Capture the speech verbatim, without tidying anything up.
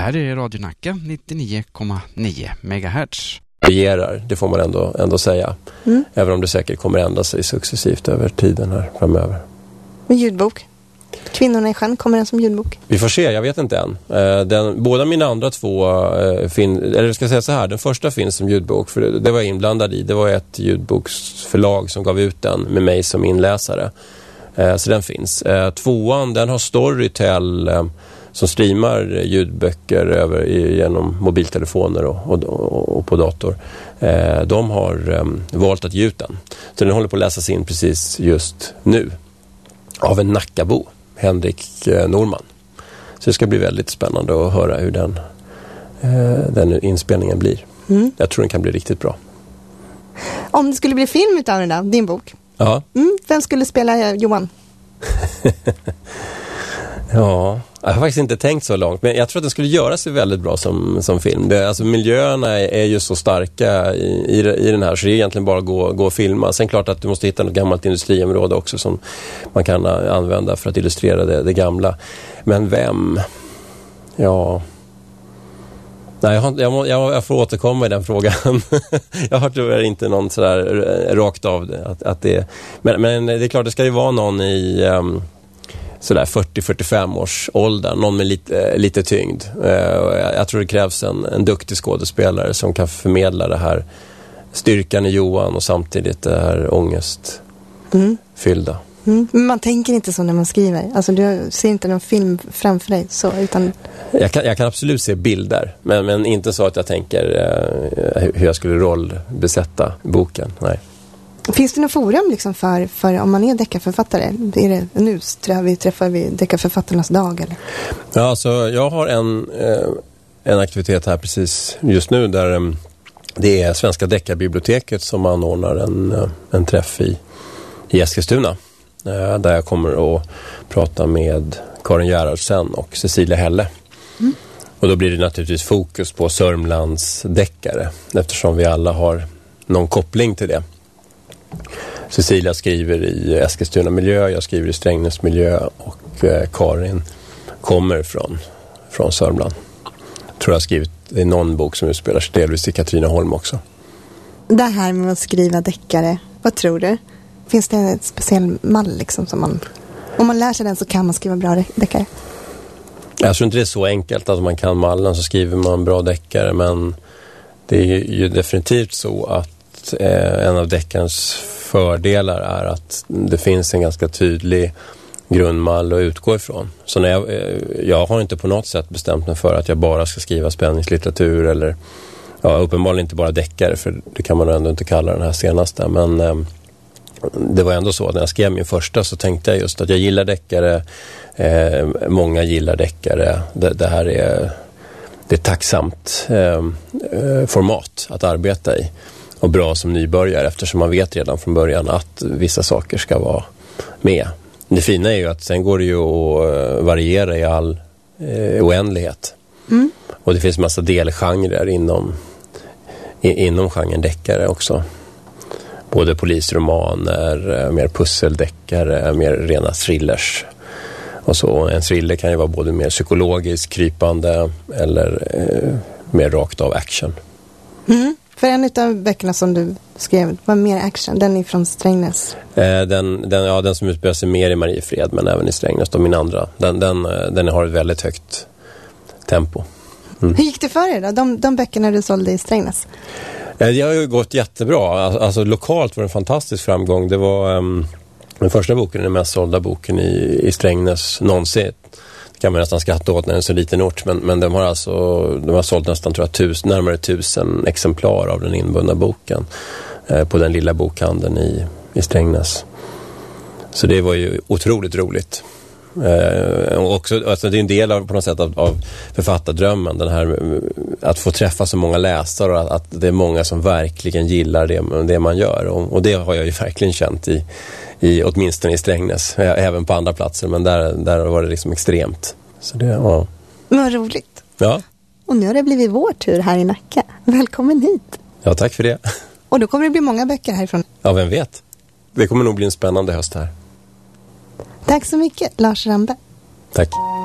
här är Radio Nacka nittionio komma nio megahertz. Regerar, det får man ändå, ändå säga. Mm. Även om det säkert kommer ändra sig successivt över tiden här framöver. Med ljudbok? Kvinnorna i sjön, kommer den som ljudbok? Vi får se, jag vet inte än. Den, båda mina andra två, fin, eller ska jag säga så här, den första finns som ljudbok, för det, det var jag inblandad i. Det var ett ljudboksförlag som gav ut den med mig som inläsare. Så den finns. Tvåan, den har Storytel som streamar ljudböcker över, genom mobiltelefoner och, och, och på dator. De har valt att ge ut den. Så den håller på att läsas in precis just nu av en Nackabo, Henrik Norman. Så det ska bli väldigt spännande att höra hur den, den inspelningen blir. Mm. Jag tror den kan bli riktigt bra. Om det skulle bli film utav den där, din bok. Ja. Mm, vem skulle spela Johan? Ja, jag har faktiskt inte tänkt så långt. Men jag tror att den skulle göra sig väldigt bra som, som film. Det, alltså miljöerna är, är ju så starka i, i, i den här. Så det är egentligen bara att gå, gå och filma. Sen klart att du måste hitta något gammalt industriområde också som man kan använda för att illustrera det, det gamla. Men vem? Ja... Nej, jag, har, jag, må, jag, jag får återkomma i den frågan. Jag har tyvärr inte någon sådär rakt av det. Att, att det men, men det är klart, det ska ju vara någon i um, sådär fyrtio till fyrtiofem års ålder. Någon med lite, lite tyngd. Uh, jag, jag tror det krävs en, en duktig skådespelare som kan förmedla det här styrkan i Johan och samtidigt det här ångestfyllda. Mm. Mm. Men man tänker inte så när man skriver. Alltså du ser inte någon film framför dig så, utan... Jag kan, jag kan absolut se bilder, men, men inte så att jag tänker eh, hur jag skulle rollbesätta boken. Nej. Finns det något forum liksom för, för om man är deckarförfattare? Är det nu tror jag vi träffar vi deckarförfattarnas dag? Eller? Ja, alltså, jag har en, eh, en aktivitet här precis just nu där eh, det är Svenska deckarbiblioteket som anordnar en, en träff i, i Eskilstuna. Där jag kommer att prata med Karin Gerhardsen och Cecilia Helle. Mm. Och då blir det naturligtvis fokus på Sörmlands deckare, eftersom vi alla har någon koppling till det. Cecilia skriver i Eskilstuna miljö, jag skriver i Strängnäs miljö och eh, Karin kommer från, från Sörmland. Jag tror jag har skrivit i någon bok som utspelar sig delvis i Katrineholm också. Det här med att skriva deckare, vad tror du? Finns det en speciell mall liksom som man... Om man lär sig den så kan man skriva bra deckare? Jag tror inte det är så enkelt att man kan mallen så skriver man bra deckare, men det är ju definitivt så att eh, en av deckarens fördelar är att det finns en ganska tydlig grundmall att utgå ifrån. Så när jag, eh, jag har inte på något sätt bestämt mig för att jag bara ska skriva spänningslitteratur eller ja, uppenbarligen inte bara deckare, för det kan man ändå inte kalla den här senaste, men eh, det var ändå så att när jag skrev min första så tänkte jag just att jag gillar deckare, eh, många gillar deckare, det, det här är det är ett tacksamt eh, format att arbeta i och bra som nybörjare, eftersom man vet redan från början att vissa saker ska vara med. Det fina är ju att sen går det ju att variera i all eh, oändlighet. Mm. Och det finns massa delgenrer inom, i, inom genren deckare också. Både polisromaner, mer pusseldeckare, mer rena thrillers. Och så en thriller kan ju vara både mer psykologiskt krypande eller eh, mer rakt av action. Mm. För en av böckerna som du skrev var mer action, den är från Strängnäs. Eh, den, den, ja, den som utspelar sig mer i Mariefred men även i Strängnäs, då min andra. Den, den, den har ett väldigt högt tempo. Mm. Hur gick det för er då, de, de böckerna du sålde i Strängnäs? Det har ju gått jättebra. Alltså lokalt var det en fantastisk framgång. Det var um, den första boken, den mest sålda boken i, i Strängnäs någonsin. Det kan man nästan skratta åt när det är en så liten ort. Men, men de har alltså de har sålt nästan tror jag, tus, närmare tusen exemplar av den inbundna boken eh, på den lilla bokhandeln i, i Strängnäs. Så det var ju otroligt roligt. Eh, och också, alltså det är en del av, på något sätt av, av författardrömmen, den här, att få träffa så många läsare och att, att det är många som verkligen gillar det, det man gör, och, och det har jag ju verkligen känt i, i åtminstone i Strängnäs, även på andra platser, men där, där var det liksom extremt. Så det, ja. Vad roligt. Ja. Och nu har det blivit vår tur här i Nacka. Välkommen hit. Ja, tack för det. Och då kommer det bli många böcker härifrån. Ja, vem vet. Det kommer nog bli en spännande höst här. Tack så mycket, Lars Ramberg. Tack.